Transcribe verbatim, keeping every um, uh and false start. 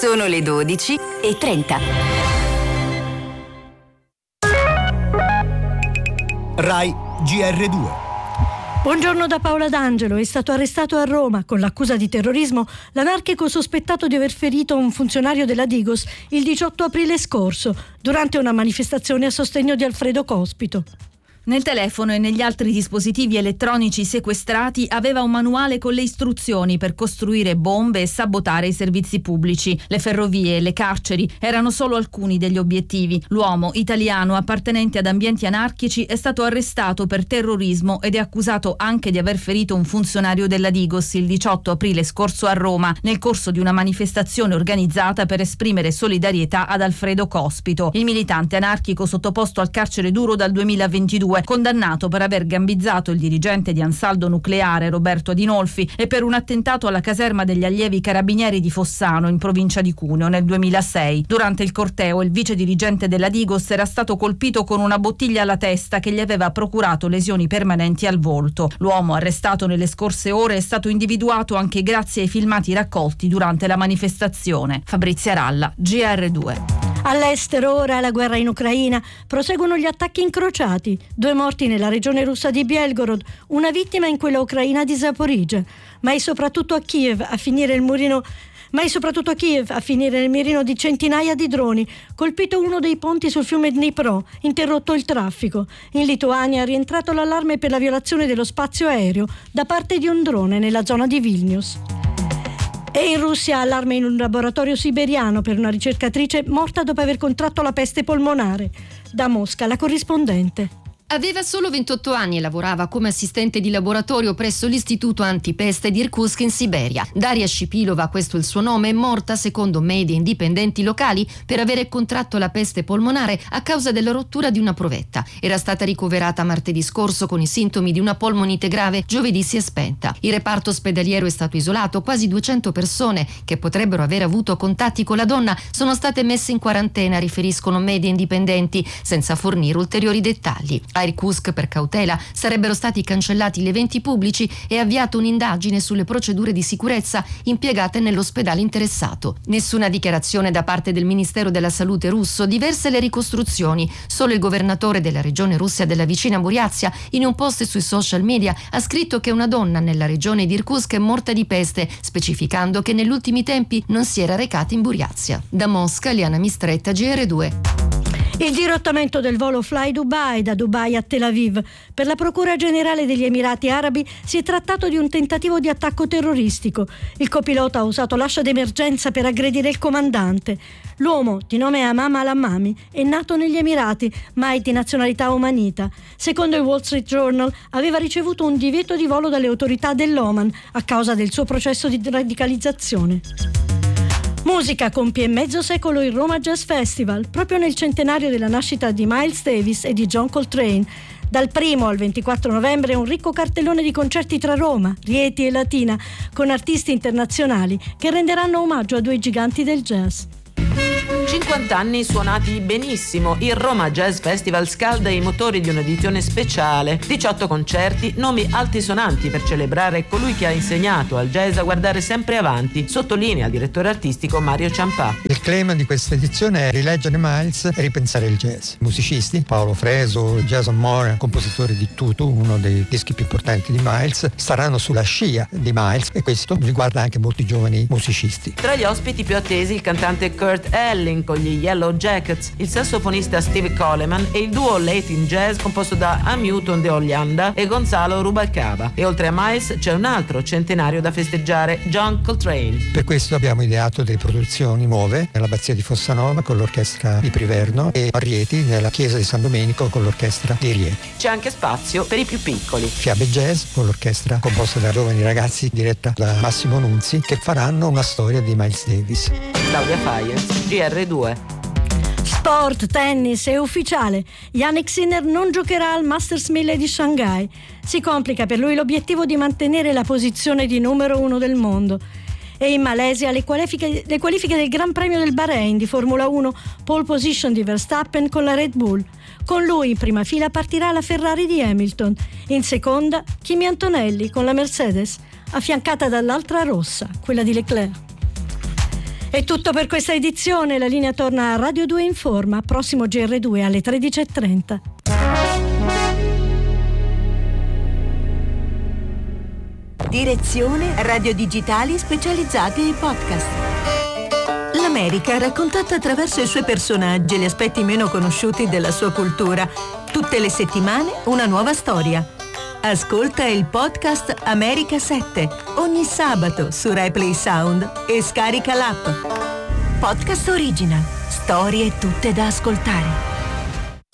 Sono le dodici e trenta. Rai G R due. Buongiorno da Paola D'Angelo. È stato arrestato a Roma con l'accusa di terrorismo l'anarchico sospettato di aver ferito un funzionario della Digos il diciotto aprile scorso durante una manifestazione a sostegno di Alfredo Cospito. Nel telefono e negli altri dispositivi elettronici sequestrati aveva un manuale con le istruzioni per costruire bombe e sabotare i servizi pubblici. Le ferrovie e le carceri erano solo alcuni degli obiettivi. L'uomo italiano appartenente ad ambienti anarchici è stato arrestato per terrorismo ed è accusato anche di aver ferito un funzionario della Digos il diciotto aprile scorso a Roma nel corso di una manifestazione organizzata per esprimere solidarietà ad Alfredo Cospito, il militante anarchico sottoposto al carcere duro dal duemilaventidue, condannato per aver gambizzato il dirigente di Ansaldo Nucleare Roberto Adinolfi e per un attentato alla caserma degli allievi carabinieri di Fossano in provincia di Cuneo nel duemilasei. Durante il corteo il vice dirigente della Digos era stato colpito con una bottiglia alla testa che gli aveva procurato lesioni permanenti al volto. L'uomo arrestato nelle scorse ore è stato individuato anche grazie ai filmati raccolti durante la manifestazione. Fabrizia Ralla, G R due. All'estero ora la guerra in Ucraina, proseguono gli attacchi incrociati, due morti nella regione russa di Belgorod, una vittima in quella ucraina di Zaporizhzhia, ma è soprattutto a Kiev a finire il mirino ma è soprattutto a Kiev a finire il mirino di centinaia di droni, colpito uno dei ponti sul fiume Dnipro, interrotto il traffico. In Lituania è rientrato l'allarme per la violazione dello spazio aereo da parte di un drone nella zona di Vilnius. E in Russia allarme in un laboratorio siberiano per una ricercatrice morta dopo aver contratto la peste polmonare. Da Mosca, la corrispondente. Aveva solo ventotto anni e lavorava come assistente di laboratorio presso l'istituto antipeste di Irkutsk in Siberia. Daria Shipilova, questo è il suo nome, è morta secondo media indipendenti locali per avere contratto la peste polmonare a causa della rottura di una provetta. Era stata ricoverata martedì scorso con i sintomi di una polmonite grave, giovedì si è spenta. Il reparto ospedaliero è stato isolato, quasi duecento persone che potrebbero aver avuto contatti con la donna sono state messe in quarantena, riferiscono media indipendenti, senza fornire ulteriori dettagli. A Irkutsk, per cautela, sarebbero stati cancellati gli eventi pubblici e avviato un'indagine sulle procedure di sicurezza impiegate nell'ospedale interessato. Nessuna dichiarazione da parte del Ministero della Salute russo, diverse le ricostruzioni. Solo il governatore della regione Russia della vicina Buryazia, in un post sui social media, ha scritto che una donna nella regione di Irkutsk è morta di peste, specificando che negli ultimi tempi non si era recata in Buryazia. Da Mosca, Liana Mistretta, G R due. Il dirottamento del volo Fly Dubai da Dubai a Tel Aviv. Per la Procura Generale degli Emirati Arabi si è trattato di un tentativo di attacco terroristico. Il copilota ha usato l'ascia d'emergenza per aggredire il comandante. L'uomo, di nome Amam al-Hammami, è nato negli Emirati, ma è di nazionalità omanita. Secondo il Wall Street Journal aveva ricevuto un divieto di volo dalle autorità dell'Oman a causa del suo processo di radicalizzazione. Musica compie mezzo secolo il Roma Jazz Festival, proprio nel centenario della nascita di Miles Davis e di John Coltrane. Dal primo al ventiquattro novembre un ricco cartellone di concerti tra Roma, Rieti e Latina, con artisti internazionali che renderanno omaggio a due giganti del jazz. cinquanta anni suonati benissimo. Il Roma Jazz Festival scalda i motori di un'edizione speciale. diciotto concerti, nomi altisonanti per celebrare colui che ha insegnato al jazz a guardare sempre avanti, sottolinea il direttore artistico Mario Ciampà. Il claim di questa edizione è rileggere Miles e ripensare il jazz. I musicisti, Paolo Freso, Jason Moore, compositore di Tutu, uno dei dischi più importanti di Miles, staranno sulla scia di Miles e questo riguarda anche molti giovani musicisti. Tra gli ospiti più attesi il cantante Kurt Elling con gli Yellow Jackets, il sassofonista Steve Coleman e il duo Latin Jazz composto da Hamilton de Hollanda e Gonzalo Rubalcaba. E oltre a Miles c'è un altro centenario da festeggiare, John Coltrane. Per questo abbiamo ideato delle produzioni nuove nell'abbazia di Fossanova con l'orchestra di Priverno e a Rieti nella chiesa di San Domenico con l'orchestra di Rieti. C'è anche spazio per i più piccoli. Fiabe Jazz con l'orchestra composta da giovani ragazzi diretta da Massimo Nunzi che faranno una storia di Miles Davis. Claudia Fayez, G R due. Sport, tennis, è ufficiale. Jannik Sinner non giocherà al Masters mille di Shanghai. Si complica per lui l'obiettivo di mantenere la posizione di numero uno del mondo. E in Malesia le qualifiche, le qualifiche del Gran Premio del Bahrain di Formula uno, pole position di Verstappen con la Red Bull. Con lui in prima fila partirà la Ferrari di Hamilton. In seconda Kimi Antonelli con la Mercedes, affiancata dall'altra rossa, quella di Leclerc. È tutto per questa edizione, la linea torna a Radio due Informa, prossimo G R due alle tredici e trenta. Direzione Radio Digitali Specializzati e Podcast. L'America raccontata attraverso i suoi personaggi e gli aspetti meno conosciuti della sua cultura. Tutte le settimane una nuova storia. Ascolta il podcast America sette ogni sabato su Replay Sound e scarica l'app. Podcast Original. Storie tutte da ascoltare.